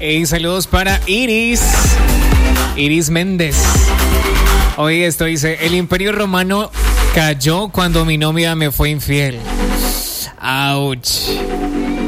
Y saludos para Iris Méndez. Oye, esto dice: el Imperio Romano cayó cuando mi novia me fue infiel. Ouch.